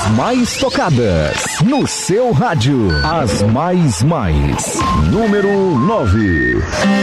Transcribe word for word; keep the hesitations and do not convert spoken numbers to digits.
As mais tocadas no seu rádio. As mais mais. Número nove.